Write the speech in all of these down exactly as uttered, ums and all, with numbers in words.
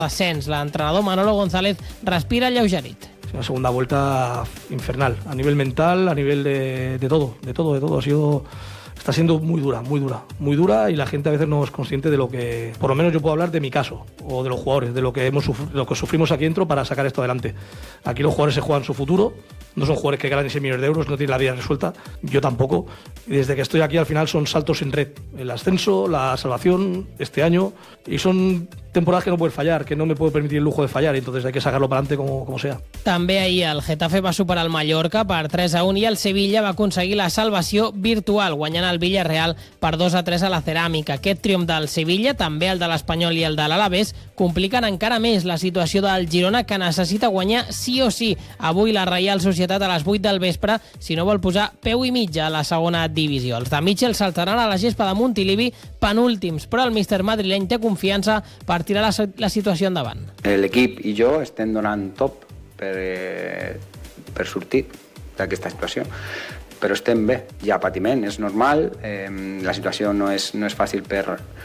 Descens, l'entrenador Manolo González respira alleugerit. Una segunda vuelta infernal, a nivel mental, a nivel de, de todo, de todo, de todo. Ha sido, está siendo muy dura, muy dura, muy dura y la gente a veces no es consciente de lo que, por lo menos yo puedo hablar de mi caso o de los jugadores, de lo que hemos de lo que sufrimos aquí dentro para sacar esto adelante. Aquí los jugadores se juegan su futuro, no son jugadores que ganan seis millones de euros, no tienen la vida resuelta, yo tampoco. Y desde que estoy aquí al final son saltos sin red, el ascenso, la salvación este año, y son temporadas que no puedes fallar, que no me puedo permitir el lujo de fallar, y entonces hay que sacarlo para adelante como, como sea. També ahir el Getafe va superar el Mallorca per tres a un i el Sevilla va aconseguir la salvació virtual, guanyant el Villarreal per dos a tres a la Ceràmica. Aquest triomf del Sevilla, també el de l'Espanyol i el de l'Alavés, compliquen encara més la situació del Girona, que necessita guanyar sí o sí. Avui la Reial Societat a les vuit del vespre, si no vol posar peu i mitja a la segona divisió. Els de Mitchell saltaran a la gespa de Montilivi penúltims, però el míster madrileny té confiança per tirar la, la situació endavant. L'equip i jo estem donant top per, eh, per sortir d'aquesta situació, però estem bé, hi ha patiment, és normal, eh, la situació no és, no és fàcil per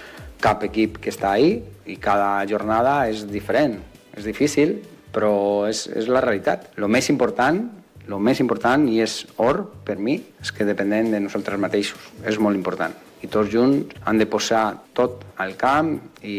cap equip que està ahí i cada jornada és diferent, és difícil, però és, és la realitat. Lo més important, lo més important i és or per mi, és que depenem de nosaltres mateixos, és molt important. I tots junts han de posar tot al camp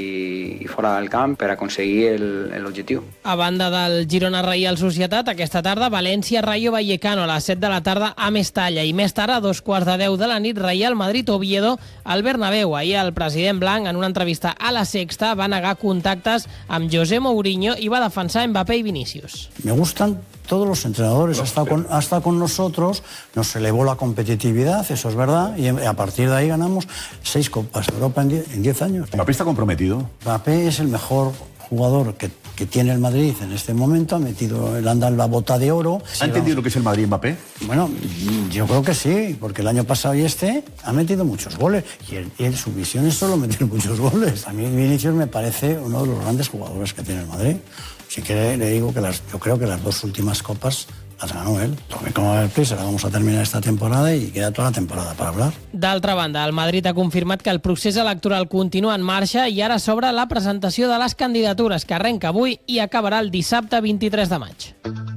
i, i fora del camp per aconseguir l'objectiu. A banda del Girona Reial Societat, aquesta tarda València Rayo Vallecano a les set de la tarda a Mestalla i més tard a dos quarts de deu de la nit Real Madrid Oviedo al Bernabéu. Ahir el president blanc en una entrevista a La Sexta va negar contactes amb José Mourinho i va defensar Mbappé i Vinícius. Me gustan todos los entrenadores, ha estado, con, ha estado con nosotros, nos elevó la competitividad, eso es verdad, y a partir de ahí ganamos seis Copas Europa en diez, en diez años. ¿Mbappé está comprometido? Mbappé es el mejor jugador que, que tiene el Madrid en este momento, ha metido el anda en la bota de oro. ¿Ha entendido lo que es el Madrid Mbappé? Bueno, yo creo que sí, porque el año pasado y este ha metido muchos goles, y, él, y él, su visión es solo meter muchos goles. A mí Vinícius me parece uno de los grandes jugadores que tiene el Madrid. Si quiere, le digo que las, yo creo que las dos últimas copas las ganó él. Porque como el prisa, la vamos a terminar esta temporada y queda toda la temporada para hablar. D'altra banda, el Madrid ha confirmat que el procés electoral continua en marxa i ara s'obre la presentació de les candidatures, que arrenca avui i acabarà el dissabte vint-i-tres de maig.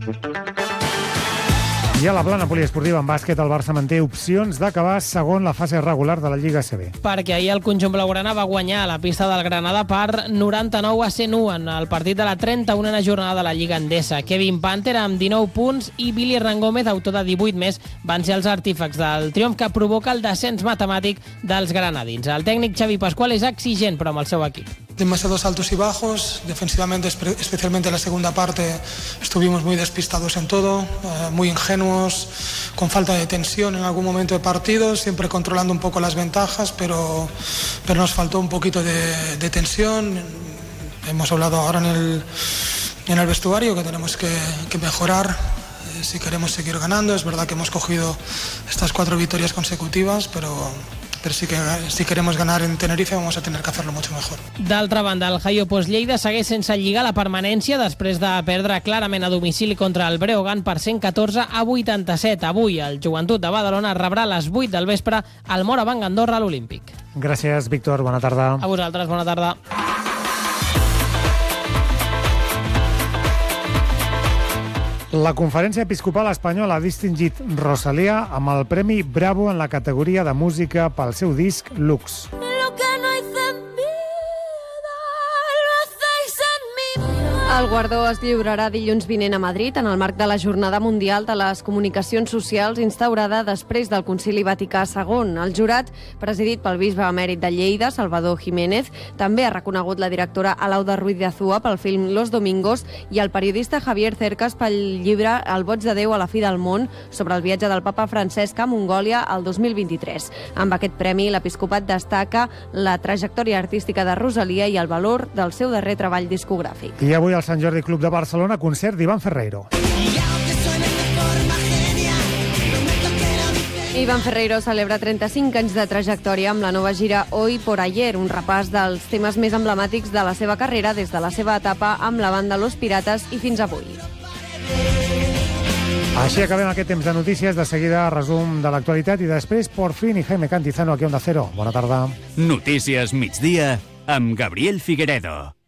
I a la plana poliesportiva en bàsquet, el Barça manté opcions d'acabar segon la fase regular de la Lliga A C B. Perquè ahir el conjunt blaugrana va guanyar a la pista del Granada per noranta-nou a cent u en el partit de la trenta-unena jornada de la Lliga Endesa. Kevin Panther amb dinou punts i Billy Rangómez, autor de divuit més, van ser els artífecs del triomf que provoca el descens matemàtic dels granadins. El tècnic Xavi Pascual és exigent, però amb el seu equip. Demasiados altos y bajos, defensivamente, especialmente en la segunda parte, estuvimos muy despistados en todo, eh, muy ingenuos, con falta de tensión en algún momento de partido, siempre controlando un poco las ventajas, pero, pero nos faltó un poquito de, de tensión. Hemos hablado ahora en el, en el vestuario que tenemos que, que mejorar eh, si queremos seguir ganando. Es verdad que hemos cogido estas cuatro victorias consecutivas, pero... però sí que si queremos ganar en Tenerife vamos a tener que hacerlo mucho mejor. D'altra banda, el Jaio Post Lleida segueix sense lligar la permanència després de perdre clarament a domicili contra el Breogán per cent catorze a vuitanta-set. Avui el Joventut de Badalona rebrà a les vuit del vespre al Morabanc Andorra a l'Olímpic. Gràcies, Víctor. Bona tarda. A vosaltres, bona tarda. La Conferència Episcopal Espanyola ha distingit Rosalía amb el Premi Bravo en la categoria de música pel seu disc Lux. El guardó es lliurarà dilluns vinent a Madrid en el marc de la Jornada Mundial de les Comunicacions Socials instaurada després del Concili Vaticà segon. El jurat, presidit pel bisbe emèrit de Lleida, Salvador Jiménez, també ha reconegut la directora Alauda Ruiz de Azúa pel film Los Domingos i el periodista Javier Cercas pel llibre El boig de Déu a la fi del món sobre el viatge del papa Francesc a Mongòlia el dos mil vint-i-tres. Amb aquest premi, l'Episcopat destaca la trajectòria artística de Rosalía i el valor del seu darrer treball discogràfic. I avui el Sant Jordi Club de Barcelona, concert d'Iván Ferreiro. Iván Ferreiro celebra trenta-cinc anys de trajectòria amb la nova gira Hoy por Ayer, un repàs dels temes més emblemàtics de la seva carrera des de la seva etapa amb la banda Los Pirates i fins avui. Així acabem aquest temps de notícies. De seguida, resum de l'actualitat i després Por Fin i Jaime Cantizano aquí a Onda Cero. Bona tarda. Notícies migdia amb Gabriel Figueredo.